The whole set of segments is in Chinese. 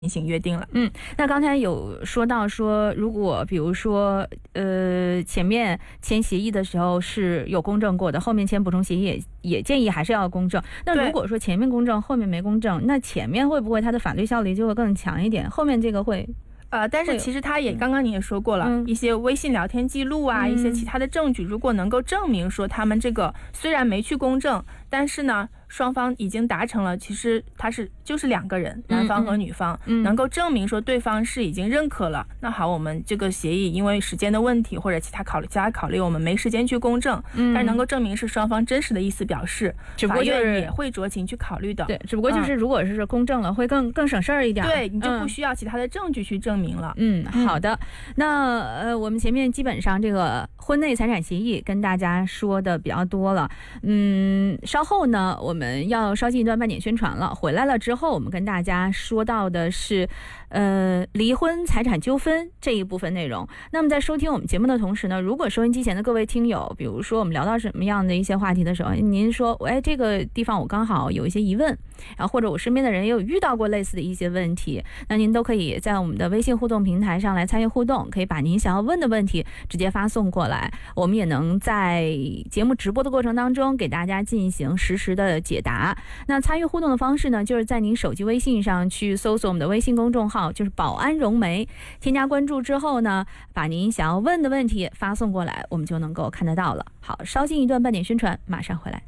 进行约定了。 那刚才有说到说，如果比如说前面签协议的时候是有公证过的，后面签补充协议也建议还是要公证。那如果说前面公证后面没公证，那前面会不会它的法律效力就会更强一点，后面这个会但是其实他也刚刚你也说过了，一些微信聊天记录啊，一些其他的证据，如果能够证明说他们这个虽然没去公证，但是呢双方已经达成了，其实他就是两个人，男方和女方，能够证明说对方是已经认可了。那好，我们这个协议因为时间的问题或者其他考虑，我们没时间去公证，但是能够证明是双方真实的意思表示，法院也会酌情去考虑的。 对，只不过就是如果是公证了，会更省事儿一点。 对，你就不需要其他的证据去证明了。 好的。那我们前面基本上这个婚内财产协议跟大家说的比较多了。稍后呢，我们要稍进一段半点宣传了。回来了之后，我们跟大家说到的是离婚财产纠纷这一部分内容。那么在收听我们节目的同时呢，如果收音机前的各位听友，比如说我们聊到什么样的一些话题的时候，您说这个地方我刚好有一些疑问，然后或者我身边的人也有遇到过类似的一些问题，那您都可以在我们的微信互动平台上来参与互动，可以把您想要问的问题直接发送过来，我们也能在节目直播的过程当中给大家进行实时的解答。那参与互动的方式呢，就是在您手机微信上去搜索我们的微信公众号，就是宝安融媒，添加关注之后呢，把您想要问的问题发送过来，我们就能够看得到了。好，稍进一段半点宣传，马上回来。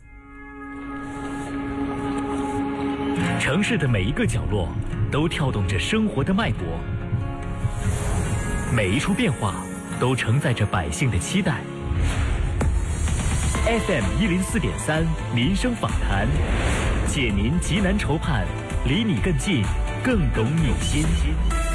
城市的每一个角落都跳动着生活的脉搏，每一处变化都承载着百姓的期待。FM104.3民生访谈，解您急难愁盼，离你更近，更懂你心。